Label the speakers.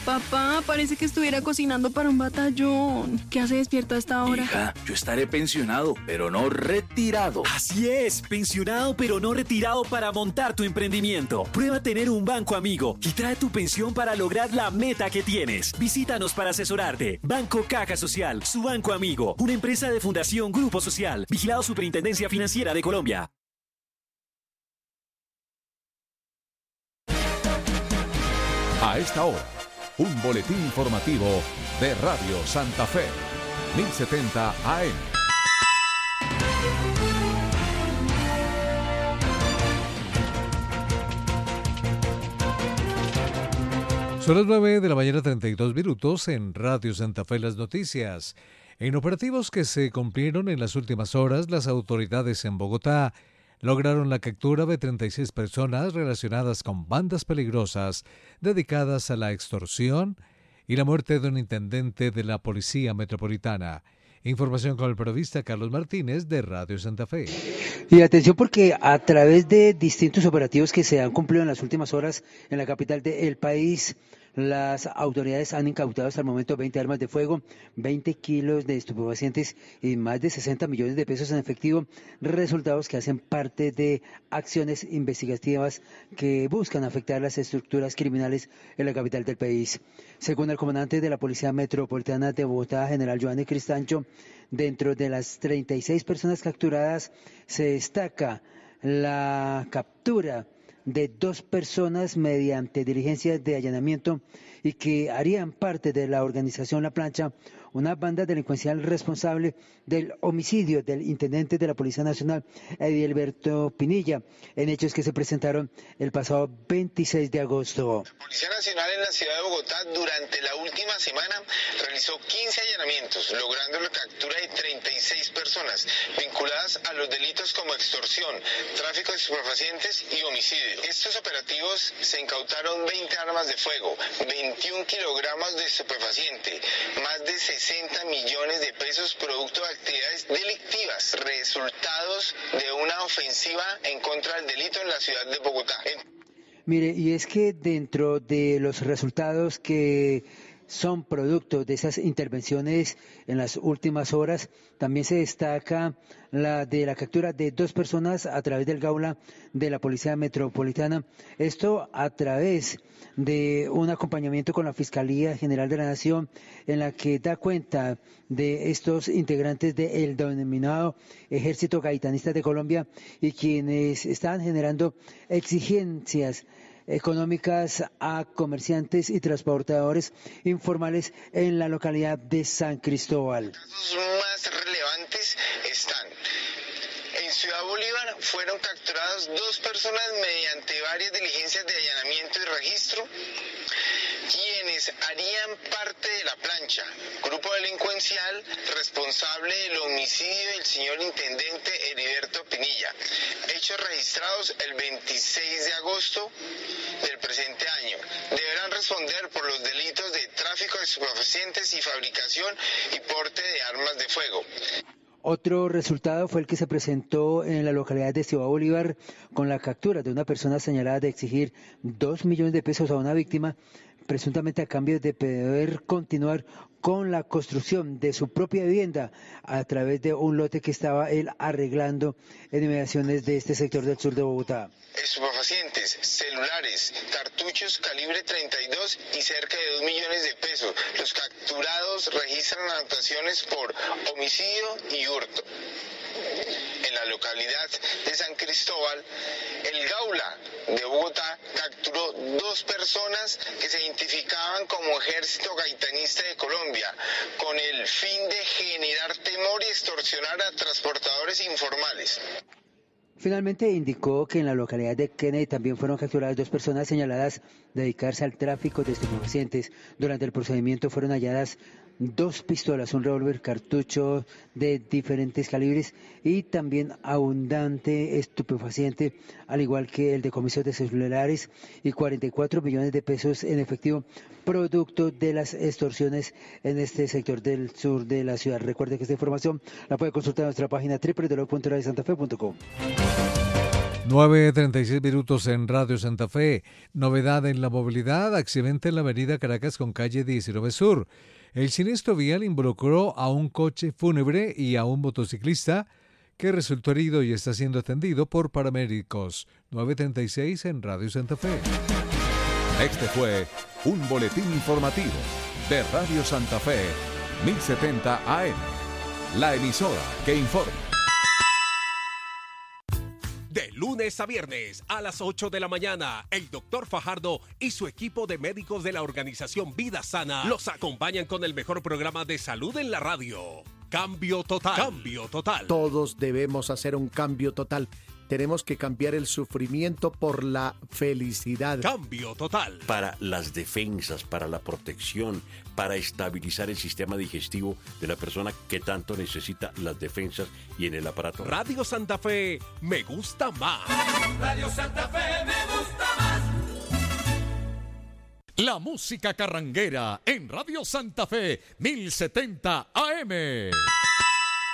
Speaker 1: Papá, parece que estuviera cocinando para un batallón. ¿Qué hace despierto a esta hora?
Speaker 2: Hija, yo estaré pensionado, pero no retirado.
Speaker 3: Así es, pensionado pero no retirado para montar tu emprendimiento. Prueba tener un banco amigo y trae tu pensión para lograr la meta que tienes. Visítanos para asesorarte. Banco Caja Social, su banco amigo. Una empresa de Fundación Grupo Social. Vigilado Superintendencia Financiera de Colombia.
Speaker 4: A esta hora, un boletín informativo de Radio Santa Fe, 1070 AM.
Speaker 5: Son las 9 de la mañana, 32 minutos en Radio Santa Fe las noticias. En operativos que se cumplieron en las últimas horas, las autoridades en Bogotá lograron la captura de 36 personas relacionadas con bandas peligrosas dedicadas a la extorsión y la muerte de un intendente de la Policía Metropolitana. Información con el periodista Carlos Martínez de Radio Santa Fe.
Speaker 6: Y atención porque a través de distintos operativos que se han cumplido en las últimas horas en la capital del país, las autoridades han incautado hasta el momento 20 armas de fuego, 20 kilos de estupefacientes y más de 60 millones de pesos en efectivo, resultados que hacen parte de acciones investigativas que buscan afectar las estructuras criminales en la capital del país. Según el comandante de la Policía Metropolitana de Bogotá, general Joanny Cristancho, dentro de las 36 personas capturadas se destaca la captura de 2 personas mediante diligencias de allanamiento y que harían parte de la organización La Plancha, una banda delincuencial responsable del homicidio del intendente de la Policía Nacional, Edilberto Pinilla, en hechos que se presentaron el pasado 26 de agosto.
Speaker 7: La Policía Nacional en la ciudad de Bogotá durante la última semana realizó 15 allanamientos, logrando la captura de 36 personas vinculadas a los delitos como extorsión, tráfico de estupefacientes y homicidio. Estos operativos se incautaron 20 armas de fuego, 21 kilogramos de estupefaciente, más de 60 millones de pesos producto de actividades delictivas, resultados de una ofensiva en contra del delito en la ciudad de Bogotá.
Speaker 6: Mire, y es que dentro de los resultados que son producto de esas intervenciones en las últimas horas, también se destaca la de la captura de 2 personas a través del Gaula de la Policía Metropolitana. Esto a través de un acompañamiento con la Fiscalía General de la Nación, en la que da cuenta de estos integrantes del denominado Ejército Gaitanista de Colombia y quienes están generando exigencias económicas a comerciantes y transportadores informales en la localidad de San Cristóbal.
Speaker 7: Los casos más relevantes están: en Ciudad Bolívar fueron capturadas 2 personas mediante varias diligencias de allanamiento y registro, quienes harían parte de La Plancha, grupo delincuencial responsable del homicidio del señor intendente Heriberto Pinilla, hechos registrados el 26 de agosto del presente año. Deberán responder por los delitos de tráfico de estupefacientes y fabricación y porte de armas de fuego.
Speaker 6: Otro resultado fue el que se presentó en la localidad de Ciudad Bolívar con la captura de una persona señalada de exigir 2 millones de pesos a una víctima, presuntamente a cambio de poder continuar con la construcción de su propia vivienda a través de un lote que estaba él arreglando en inmediaciones de este sector del sur de Bogotá.
Speaker 7: Estupefacientes, celulares, cartuchos calibre 32 y cerca de 2 millones de pesos. Los capturados registran anotaciones por homicidio y hurto. En la localidad de San Cristóbal, el Gaula de Bogotá capturó 2 personas que se identificaban como Ejército Gaitanista de Colombia, con el fin de generar temor y extorsionar a transportadores informales.
Speaker 6: Finalmente indicó que en la localidad de Kennedy también fueron capturadas 2 personas señaladas de dedicarse al tráfico de estupefacientes. Durante el procedimiento fueron halladas 2 pistolas, un revólver, cartucho de diferentes calibres y también abundante estupefaciente, al igual que el decomiso de celulares y 44 millones de pesos en efectivo, producto de las extorsiones en este sector del sur de la ciudad. Recuerde que esta información la puede consultar en nuestra página www.radiosantafe.com.
Speaker 5: 9:36 en Radio Santa Fe. Novedad en la movilidad, accidente en la avenida Caracas con calle 19 Sur. El siniestro vial involucró a un coche fúnebre y a un motociclista que resultó herido y está siendo atendido por paramédicos. 9:36 en Radio Santa Fe.
Speaker 4: Este fue un boletín informativo de Radio Santa Fe, 1070 AM. La emisora que informa.
Speaker 8: De lunes a viernes a las 8 de la mañana, el Dr. Fajardo y su equipo de médicos de la organización Vida Sana los acompañan con el mejor programa de salud en la radio. Cambio total. Cambio total.
Speaker 9: Todos debemos hacer un cambio total. Tenemos que cambiar el sufrimiento por la felicidad.
Speaker 8: Cambio total.
Speaker 10: Para las defensas, para la protección, para estabilizar el sistema digestivo de la persona que tanto necesita las defensas y en el aparato.
Speaker 8: Radio Santa Fe, me gusta más.
Speaker 11: Radio Santa Fe, me gusta más.
Speaker 12: La música carranguera en Radio Santa Fe, 1070 AM.